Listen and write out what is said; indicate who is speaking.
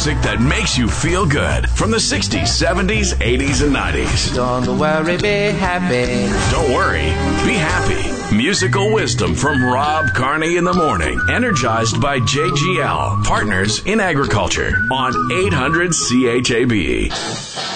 Speaker 1: music that makes you feel good from the 60s, 70s, 80s, and 90s.
Speaker 2: Don't worry, be happy.
Speaker 1: Don't worry, be happy. Musical wisdom from Rob Carney in the morning. Energized by JGL, Partners in Agriculture on 800 CHAB.